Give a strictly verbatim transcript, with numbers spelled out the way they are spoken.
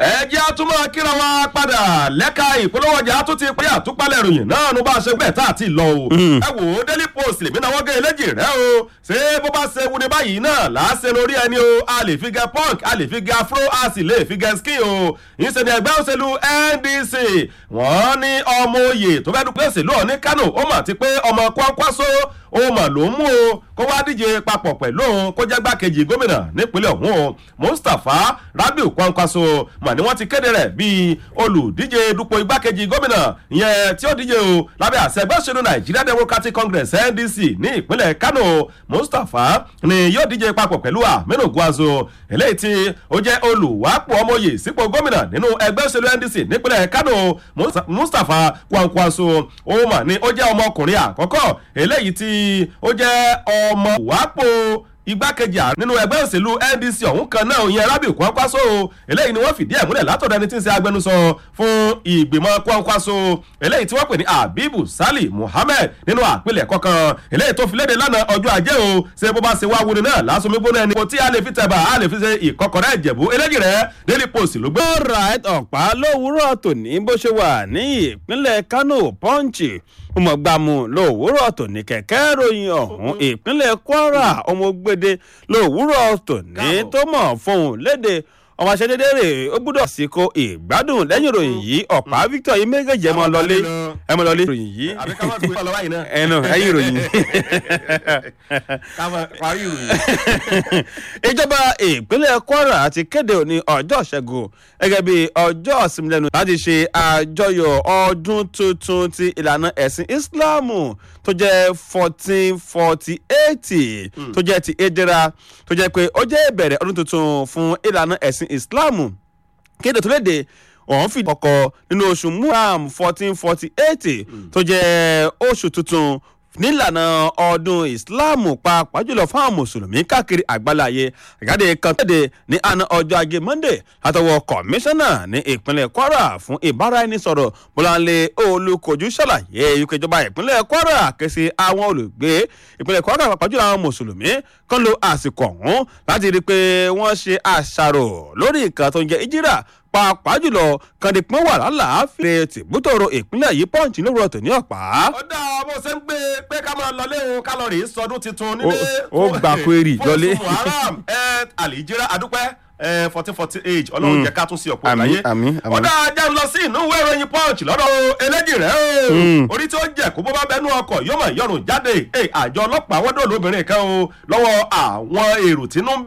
ẹ jẹ́ àtúmọ̀ kíra wa padà lẹ́ka ìpolówó ọjà tó ti pé àtúpalẹ̀ ìròyìn náà ló bá ṣe bẹ́ẹ̀ tá àti lọ o. ẹ wò ó Daily Post lèmi náà wọ́n gé eléjì rẹ o ṣé bó bá ṣe wuni báyìí náà láṣẹ lórí ẹni o a lè fi gẹ punk a lè fi gẹ afro a sì lè fi gẹ skin o. ìṣe ni ẹgbẹ́ òṣèlú N D C wọ́n ní ọmọ oyè tó fẹ́ dúpẹ́ òṣèlú ọ̀ ní Kano ó mà ti pé ọmọ Kwankwaso ó mà ló mú o kó wá díje papọ̀ pẹ̀lú òun kó jẹ́ gbákejì gómìnà nípínlẹ̀ ọ̀hún o. Mustapha Rabiu Kwankwaso mà ní wọ́n ti kéde rẹ̀ bíi olùdíje dupò igbákejì gómìnà ìyẹn tí ó díje o lábẹ́ àṣẹ ẹgbẹ́ òṣèlú Nigeria Democratic Congress N D C ní ìpínlẹ̀ Kano. Mustapha ni yóò díje papọ̀ pẹ̀lú Aminu Gwazo eléyìí tí ó jẹ́ olùwápò ọmọye sípò gómìnà nínú ẹgbẹ́ òṣèlú N D C nípínlẹ̀ Kano. Mustapha Kwankwaso ó mà ní ó jẹ́ ọmọkùnrin àkọ́kọ́ eléyìí tí ó jẹ́ ọmọ wápò igbákejì nínú ẹgbẹ́ òṣèlú N D C ọ̀hún kan náà ìyẹn Rabiu Kwankwaso eléyìí ni wọ́n fìdí ẹ̀ múlẹ̀ látọ̀dọ̀ ẹni tí ń ṣe agbẹnusọ fún ìgbìmọ̀ Kwankwaso eléyìí tí wọ́n pè ní Habibu Sali Muhammed nínú àpilẹ̀kọ kan eléyìí tó fi léde lánàá ọjọ́ ajé o ṣe bó bá ṣe wá wuni náà lásùnmí gbóná ẹni kò tí a lè fi tẹ̀bà a lè fi ṣe ìkọkọrẹ́ ìjẹ̀bú eléjì rẹ̀ Daily Post ló gbé. Alright, ọ̀pá lówùúrọ̀ tòní bó ṣe wà ní ìpínlẹ̀ Kano Punch ọmọgbàmù lówùúrọ̀ tòní kẹ̀kẹ́ ròyìn ọ̀hún ìpínlẹ̀ Kwara ọmọgbèdè lówùúrọ̀ tòní tó mọ̀ fóun léde ọmọ aṣẹ́dédé rè ó gbúdọ̀ sí ko ìgbádùn lẹ́yìn ìròyìn yìí ọ̀pá Victor yìí méjèèjì ẹ mọ lọlé ẹ mọ lọlé ìròyìn yìí ẹnu ẹ̀yìn ìròyìn ìjọba ìpínlẹ̀ Kwara ti kéde òní ọjọ́ ìṣẹ́gun gẹ́gẹ́ bí ọjọ́ ìsinmi lẹ́nu láti ṣe àjọyọ̀ ọdún tuntun ti ìlànà ẹ̀sìn Ìsìláàmù tó jẹ́ fourteen forty eight tó jẹ́ ti Ejira tó jẹ́ pé ó jẹ́ ìbẹ̀rẹ̀ ọdún tuntun fún ìlànà ẹ̀sìn Ìsìláàmù. Kéde tó léde ọ̀hún fìdí ọkọ̀ nínú oṣù Muharram fourteen forty eight tó jẹ́ oṣù tuntun nílànà ọdún ìsìláàmù pàápàá jùlọ fáwọn mùsùlùmí káàkiri àgbáláyé. àgáde kan tẹ̀lé ní àná ọjọ́ ajé Monday látọwọ́ kọmíṣánná ní ìpínlẹ̀ Kwara fún ìbáraẹnisọ̀rọ̀ Bọ́láńlé Olùkọ́jú ṣàlàyé ikú ìjọba ìpínlẹ̀ Kwara ké sí àwọn olùgbé ìpínlẹ̀ Kwara pàápàá jùlọ àwọn mùsùlùmí kan lo àsìkò ọ̀hún láti rí i pé wọ́n ṣe àṣàrò lórí nǹkan tó ń jẹ́ ìjírà pàápàá jùlọ kàndínpín wà lálàáfíà tìbútòrò ìpínlẹ̀ yìí Punch lówùrọ̀ tòní ọ̀pá. ó dá bó ṣe ń gbé pé ká máa lọlé o kálọ̀rì sọdún tuntun nílé. ó gbà query lọlé. fún Muharram ẹ àlìjíra adúpẹ́ fourteen forty eight ọlọ́run jẹ́ ká tún sí ọ̀pọ̀ ìgbàyé. ó dá ajá ń lọ sí inú ìwé ìròyìn Punch lọ́dọ̀ eléjì rẹ̀ o orí tí ó jẹ́ kó bó bá bẹnu ọkọ̀ yóò mọ̀ yọrùn jáde àjọ ọlọ́pàá wọ́n dò lóbìnrin kan o lọ́wọ́ àwọn èrò tínú